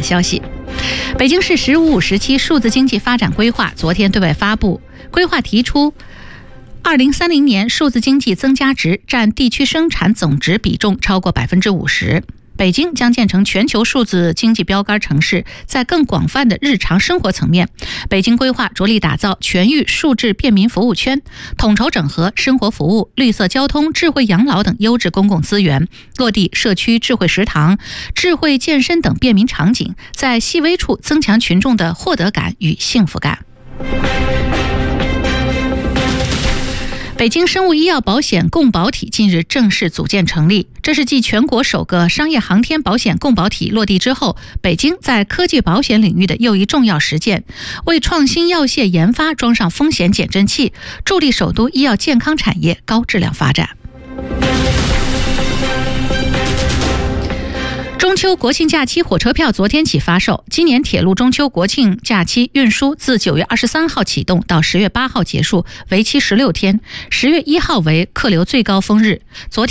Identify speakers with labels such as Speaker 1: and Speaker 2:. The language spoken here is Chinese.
Speaker 1: 消息。北京市“十五五”时期数字经济发展规划昨天对外发布，规划提出2030年数字经济增加值占地区生产总值比重超过50%。北京将建成全球数字经济标杆城市，在更广泛的日常生活层面，北京规划着力打造全域数字便民服务圈，统筹整合生活服务、绿色交通、智慧养老等优质公共资源，落地社区智慧食堂、智慧健身等便民场景，在细微处增强群众的获得感与幸福感。北京生物医药保险共保体近日正式组建成立，这是继全国首个商业航天保险共保体落地之后，北京在科技保险领域的又一重要实践，为创新药械研发装上风险减震器，助力首都医药健康产业高质量发展。中秋国庆假期火车票昨天起发售，今年铁路中秋国庆假期运输自9月23号启动到10月8号结束，为期16天，10月1号为客流最高峰日。昨天